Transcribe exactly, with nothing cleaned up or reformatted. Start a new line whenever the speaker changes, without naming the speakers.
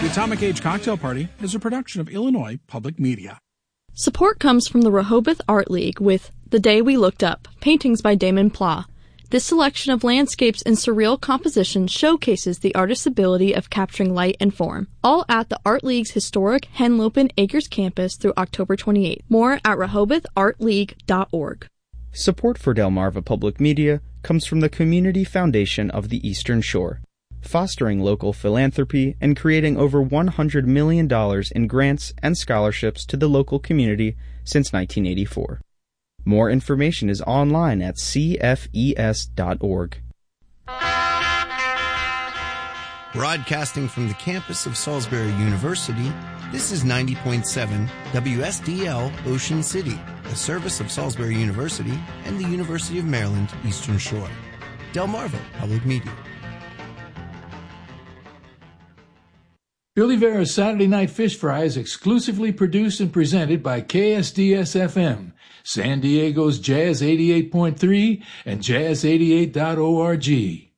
Atomic Age Cocktail Party is a production of Illinois Public Media.
Support comes from the Rehoboth Art League with The Day We Looked Up, paintings by Damon Pla. This selection of landscapes and surreal compositions showcases the artist's ability of capturing light and form. All at the Art League's historic Henlopen Acres campus through October twenty-eighth. More at rehoboth art league dot org.
Support for Delmarva Public Media comes from the Community Foundation of the Eastern Shore, fostering local philanthropy and creating over one hundred million dollars in grants and scholarships to the local community since nineteen eighty-four. More information is online at c f e s dot org.
Broadcasting from the campus of Salisbury University, this is ninety point seven W S D L Ocean City, a service of Salisbury University and the University of Maryland Eastern Shore. Delmarva Public Media.
Billy Vera's Saturday Night Fish Fry is exclusively produced and presented by K S D S F M, San Diego's Jazz eighty-eight point three and jazz eighty-eight dot org.